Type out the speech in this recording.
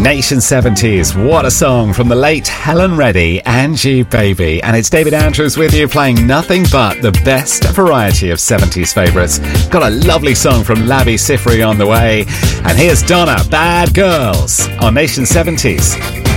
Nation 70s, what a song from the late Helen Reddy, Angie Baby. And it's David Andrews with you, playing nothing but the best variety of 70s favourites. Got a lovely song from Labi Siffre on the way. And here's Donna, Bad Girls, on Nation 70s.